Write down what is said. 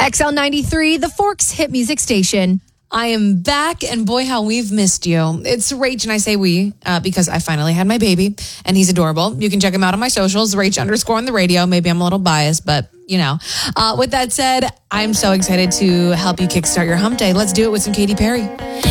XL93, the Forks hit music station. I am back, and boy, how we've missed you. It's Rach, and I say we because I finally had my baby, and he's adorable. You can check him out on my socials, Rach_ on the radio. Maybe I'm a little biased, but you know. With that said, I'm so excited to help you kickstart your hump day. Let's do it with some Katy Perry.